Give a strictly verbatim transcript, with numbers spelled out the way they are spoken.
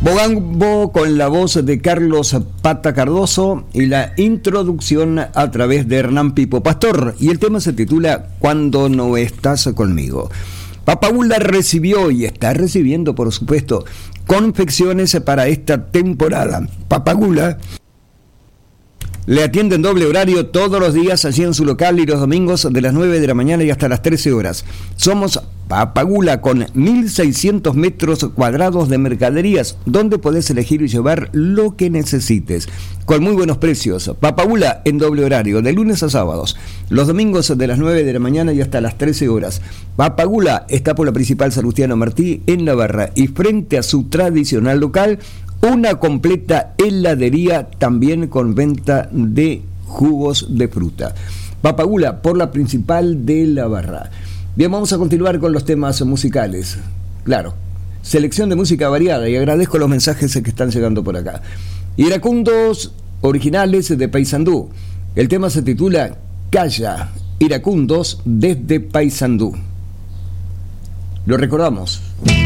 Mogambo con la voz de Carlos Pata Cardoso y la introducción a través de Hernán Pipo Pastor. Y el tema se titula Cuando no estás conmigo. Papagula recibió y está recibiendo, por supuesto, confecciones para esta temporada. Papagula le atiende en doble horario todos los días allí en su local y los domingos de las nueve de la mañana y hasta las trece horas. Somos Papagula con mil seiscientos metros cuadrados de mercaderías donde podés elegir y llevar lo que necesites con muy buenos precios. Papagula en doble horario de lunes a sábados, los domingos de las nueve de la mañana y hasta las trece horas. Papagula está por la principal Salustiano Martí en Navarra y frente a su tradicional local una completa heladería también con venta de jugos de fruta. Papagula por la principal de La Barra. Bien, vamos a continuar con los temas musicales. Claro, selección de música variada y agradezco los mensajes que están llegando por acá. Iracundos originales de Paysandú. El tema se titula Calla, Iracundos desde Paysandú. Lo recordamos.